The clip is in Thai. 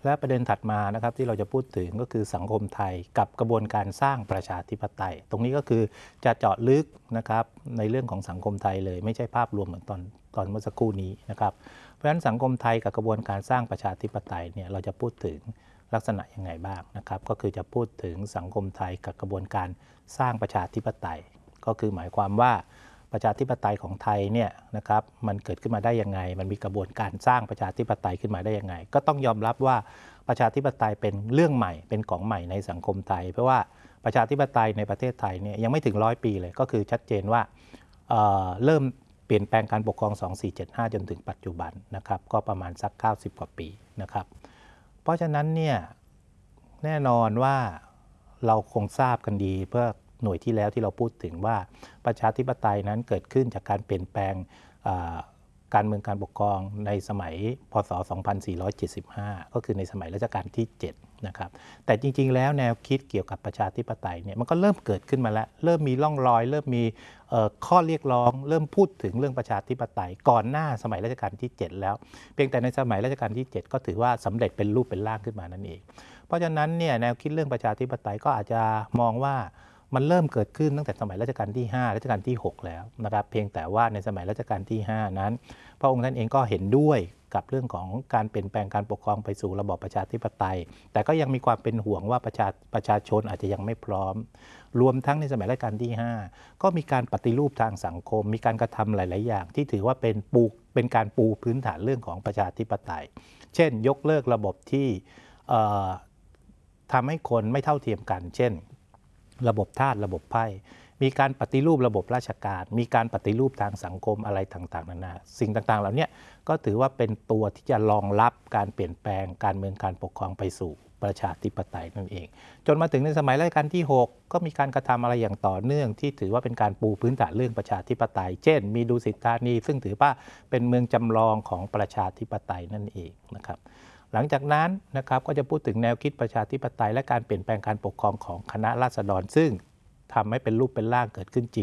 และประเด็นถัดมานะครับที่เราจะพูดถึงก็คือสังคมไทยกับกระบวนการสร้างประชาธิปไตยตรงนี้ก็คือจะเจาะลึกนะครับในเรื่องของสังคมไทยเลยไม่ใช่ภาพรวมเหมือนตอนเมื่อสักครู่นี้นะครับเพราะฉะนั้นสังคมไทยกับกระบวนการสร้างประชาธิปไตยเนี่ยเราจะพูดถึงลักษณะยังไงบ้างนะครับก็คือจะพูดถึงสังคมไทยกับกระบวนการสร้างประชาธิปไตยก็คือหมายความว่าประชาธิปไตยของไทยเนี่ยนะครับมันเกิดขึ้นมาได้ยังไงมันมีกระบวนการสร้างประชาธิปไตยขึ้นมาได้ยังไงก็ต้องยอมรับว่าประชาธิปไตยเป็นเรื่องใหม่เป็นของใหม่ในสังคมไทยเพราะว่าประชาธิปไตยในประเทศไทยเนี่ยยังไม่ถึง100 ปีเลยก็คือชัดเจนว่าเริ่มเปลี่ยนแปลงการปกครอง 2475 จนถึงปัจจุบันนะครับก็ประมาณสัก90 กว่าปีนะครับเพราะฉะนั้นเนี่ยแน่นอนว่าเราคงทราบกันดีเพื่อหน่วยที่แล้วที่เราพูดถึงว่าประชาธิปไตยนั้นเกิดขึ้นจากการเปลี่ยนแปลงการเมืองการปกครองในสมัยพศ 2475 ก็คือในสมัยรัชกาลที่7นะครับแต่จริงๆแล้วแนวคิดเกี่ยวกับประชาธิปไตยเนี่ยมันก็เริ่มเกิดขึ้นมาแล้วเริ่มมีร่องรอยเริ่มมีข้อเรียกร้องเริ่มพูดถึงเรื่องประชาธิปไตยก่อนหน้าสมัยรัชกาลที่7แล้วเพียงแต่ในสมัยรัชกาลที่7ก็ถือว่าสำเร็จเป็นรูปเป็นร่างขึ้นมานั่นเองเพราะฉะนั้นเนี่ยแนวคิดเรื่องประชาธิปไตยก็อาจจะมองว่ามันเริ่มเกิดขึ้นตั้งแต่สมัยรัชกาลที่5รัชกาลที่6แล้วนะครับเพียงแต่ว่าในสมัยรัชกาลที่5นั้นพระองค์ท่านเองก็เห็นด้วยกับเรื่องของการเปลี่ยนแปลงการปกครองไปสู่ระบอบประชาธิปไตยแต่ก็ยังมีความเป็นห่วงว่าประชาชนอาจจะยังไม่พร้อมรวมทั้งในสมัยรัชกาลที่5ก็มีการปฏิรูปทางสังคมมีการกระทำหลายๆอย่างที่ถือว่าเป็นการปูพื้นฐานเรื่องของประชาธิปไตยเช่นยกเลิกระบบที่ทำให้คนไม่เท่าเทียมกันเช่นระบบทาสระบบไพ่มีการปฏิรูประบบราชการมีการปฏิรูปทางสังคมอะไรต่างๆนานาสิ่งต่างๆเหล่านี้ก็ถือว่าเป็นตัวที่จะรองรับการเปลี่ยนแปลงการเมืองการปกครองไปสู่ประชาธิปไตยนั่นเองจนมาถึงในสมัยรัชกาลที่6ก็มีการกระทำอะไรอย่างต่อเนื่องที่ถือว่าเป็นการปูพื้นฐานเรื่องประชาธิปไตยเช่นมีดุสิตธานีซึ่งถือว่าเป็นเมืองจำลองของประชาธิปไตยนั่นเองนะครับหลังจากนั้นนะครับก็จะพูดถึงแนวคิดประชาธิปไตยและการเปลี่ยนแปลงการปกครองของคณะราษฎรซึ่งทำให้เป็นรูปเป็นร่างเกิดขึ้นจริง